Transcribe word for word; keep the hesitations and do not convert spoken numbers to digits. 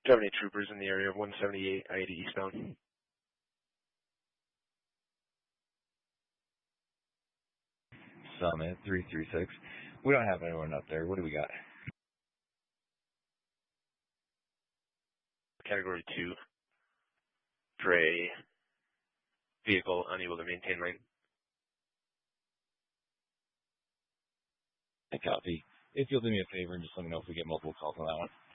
Do you have any troopers in the area of one seventy-eight, I eighty eastbound? Summit, three three six. We don't have anyone up there. What do we got? Category two. For a vehicle unable to maintain lane. I copy. If you'll do me a favor and just let me know if we get multiple calls on that one.